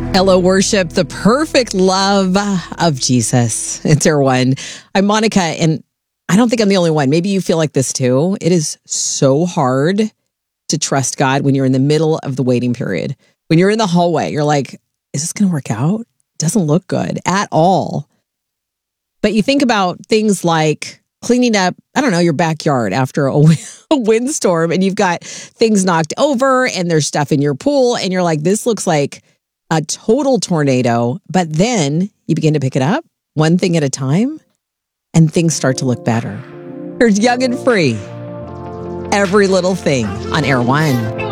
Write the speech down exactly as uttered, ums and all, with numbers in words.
Hello, worship, the perfect love of Jesus. It's Erwan. I'm Monica, and I don't think I'm the only one. Maybe you feel like this too. It is so hard to trust God when you're in the middle of the waiting period. When you're in the hallway, you're like, is this going to work out? Doesn't look good at all. But you think about things like cleaning up, I don't know, your backyard after a, a windstorm, and you've got things knocked over and there's stuff in your pool, and you're like, this looks like a total tornado. But then you begin to pick it up one thing at a time, and things start to look better. Here's Young and Free. Every little thing on Air One.